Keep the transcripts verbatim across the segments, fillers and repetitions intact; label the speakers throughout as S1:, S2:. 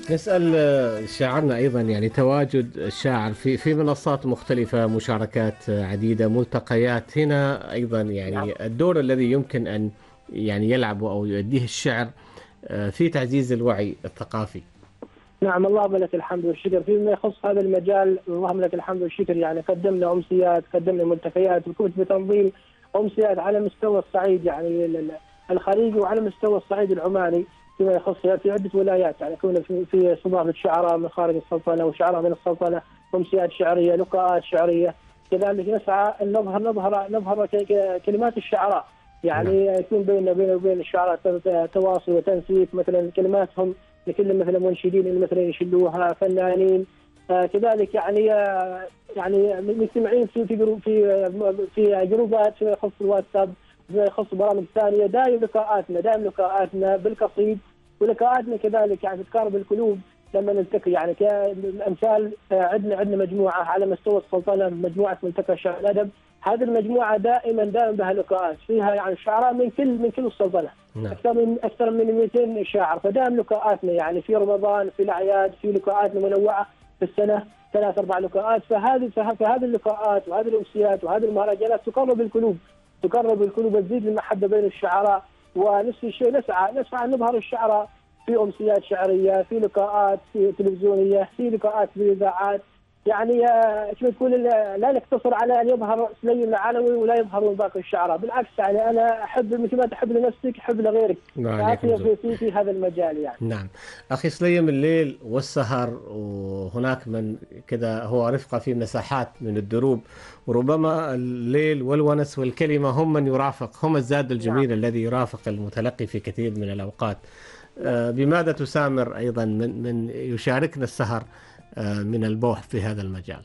S1: نسأل آه، شاعرنا أيضا، يعني تواجد الشاعر في في منصات مختلفة، مشاركات آه، عديدة، ملتقيات هنا أيضا،
S2: نعم.
S1: يعني الدور الذي يمكن أن يعني يلعبه أو يؤديه الشعر آه، في تعزيز الوعي الثقافي.
S2: نعم، اللهم لك الحمد والشكر فيما يخص هذا المجال. اللهم لك الحمد والشكر، يعني قدمنا امسيات، قدمنا ملتقيات، وكنت بتنظيم امسيات على مستوى الصعيد يعني ال- ال- الخليجي، وعلى مستوى الصعيد العماني فيما يخص في عده ولايات. يعني كنا في في استضافه شعراء من خارج السلطنه وشعراء من السلطنه، امسيات شعريه، لقاءات شعريه. كذلك نسعى ان نظهر نظهر نظهر ك- ك- كلمات الشعراء،
S1: نعم.
S2: يعني يكون بيننا وبين وبين الشعراء تواصل وتنسيق، مثلا كلماتهم لكل مثلا منشدين اللي مثلا يشلوها فنانين. آه كذلك يعني آه يعني مجتمعين في في جروب في آه في جروبات في يخص الواتساب، في يخص برامج ثانيه. دائم لقاءاتنا دائم لقاءاتنا بالقصيد، ولقاءاتنا كذلك يعني تقارب القلوب لما نلتقي. يعني كامثال آه عندنا عندنا مجموعه على مستوى السلطنه، مجموعه ملتقى شعر الادب. هذه المجموعه دائما دائما بها لقاءات، فيها يعني شعراء من كل من كل السلطنه،
S1: نعم.
S2: اكثر من اكثر من مئتين شاعر. فدائم لقاءاتنا يعني في رمضان، في الاعياد، في لقاءاتنا منوعه في السنه، ثلاث اربع لقاءات. فهذه فهذه اللقاءات وهذه الامسيات وهذه المهرجانات تقرب القلوب، تقرب القلوب وتزيد المحبه بين الشعراء. ونفس الشيء نسعى نسعى ان نظهر الشعراء في امسيات شعريه، في لقاءات في تلفزيونيه، في لقاءات في الاذاعات. يعني آه، كما تقول لا نقتصر على ان يظهر سليم العلوي ولا يظهر باقي الشعراء. بالعكس، يعني انا احب مثل ما تحب لنفسك حب لغيرك.
S1: وعليكم
S2: فاخي
S1: السلام.
S2: في, في في هذا المجال يعني.
S1: نعم. أخي سليم، الليل والسهر، وهناك من كذا هو رفقة في مساحات من الدروب، وربما الليل والونس والكلمة هم من يرافق، هم الزاد
S2: نعم.
S1: الجميل الذي يرافق المتلقي في كثير من الأوقات.
S2: نعم.
S1: آه، بماذا تسامر أيضا من من يشاركنا السهر آه، من البوح في هذا المجال؟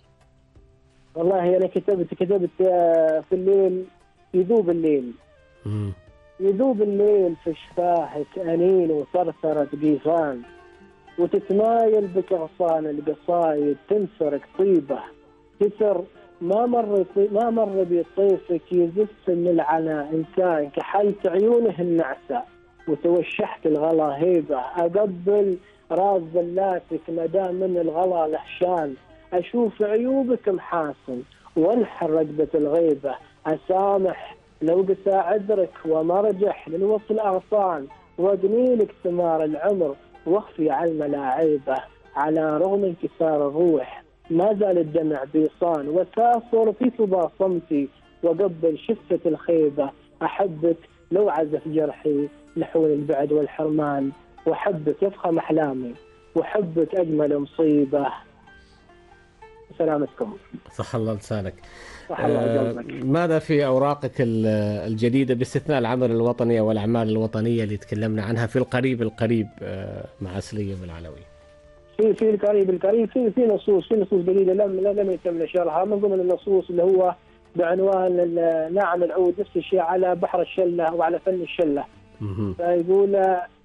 S2: والله انا كتبت كتبت آه، في الليل. يذوب الليل،
S1: مم.
S2: يذوب الليل في شفاهك انين وثرثره قيفان، وتتمايل بك اغصان القصايد تنسرك طيبه. كثر ما مر ما مر بطيفك يزف من العنا انسان، كحلت عيونه النعسه وتوشحت الغلا هيبه. اقبل راس ذلاتك ما دام من الغلا لهشان، اشوف عيوبك محاسن وانحر رقبه الغيبه. اسامح لو قسى عذرك ومرجح للوصل اغصان، واقني لك ثمار العمر واخفي على الملاعيبه. على رغم انكسار الروح ما زال الدمع بيصان، وساصر في صدى صمتي وقبل شفة الخيبة. أحبك لو عزف جرحي لحول البعد والحرمان، وحبك يفخم أحلامي وحبك أجمل مصيبة. سلامتكم.
S1: صح الله لسانك.
S2: صح الله
S1: آه،
S2: قلبك.
S1: ماذا في أوراقك ال- الجديدة، باستثناء العمل الوطني أو الأعمال الوطنية اللي تكلمنا عنها في القريب القريب آه، مع سليم العلوي؟
S2: في في القريب القريب في في نصوص في نصوص جديده لم لم يتم نشرها. من ضمن النصوص اللي هو بعنوان ال- نعم العود، نفس الشيء على بحر الشله وعلى فن الشله.
S1: مهم.
S2: فيقول